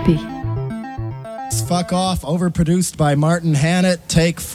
P. Fuck Off, overproduced by Martin Hannett. Take